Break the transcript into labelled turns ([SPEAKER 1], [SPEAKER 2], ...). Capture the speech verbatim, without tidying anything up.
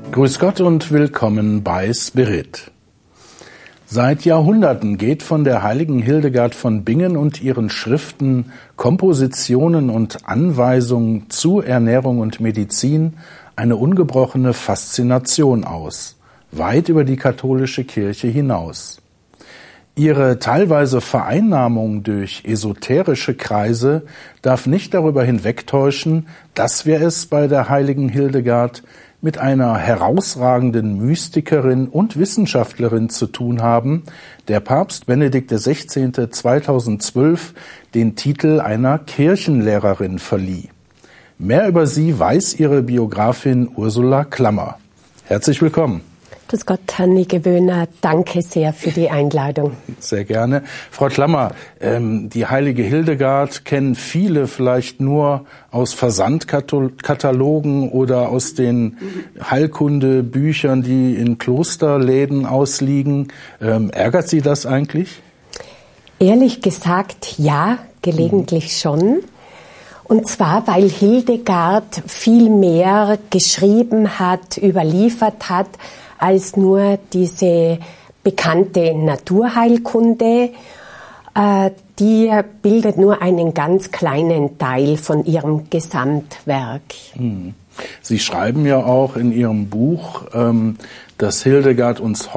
[SPEAKER 1] Grüß Gott und willkommen bei Spirit. Seit Jahrhunderten geht von der heiligen Hildegard von Bingen und ihren Schriften, Kompositionen und Anweisungen zu Ernährung und Medizin eine ungebrochene Faszination aus, weit über die katholische Kirche hinaus. Ihre teilweise Vereinnahmung durch esoterische Kreise darf nicht darüber hinwegtäuschen, dass wir es bei der heiligen Hildegard mit einer herausragenden Mystikerin und Wissenschaftlerin zu tun haben, der Papst Benedikt der Sechzehnte zweitausendzwölf den Titel einer Kirchenlehrerin verlieh. Mehr über sie weiß ihre Biografin Ursula Klammer. Herzlich willkommen.
[SPEAKER 2] Grüß Gott, Herr Niggewöhner, danke sehr für die Einladung.
[SPEAKER 1] Sehr gerne. Frau Klammer, ähm, die heilige Hildegard kennen viele vielleicht nur aus Versandkatalogen oder aus den Heilkundebüchern, die in Klosterläden ausliegen. Ähm, ärgert Sie das eigentlich?
[SPEAKER 2] Ehrlich gesagt, ja, gelegentlich mhm. schon. Und zwar, weil Hildegard viel mehr geschrieben hat, überliefert hat, als nur diese bekannte Naturheilkunde. Äh, die bildet nur einen ganz kleinen Teil von ihrem Gesamtwerk.
[SPEAKER 1] Sie schreiben ja auch in Ihrem Buch, ähm, dass Hildegard uns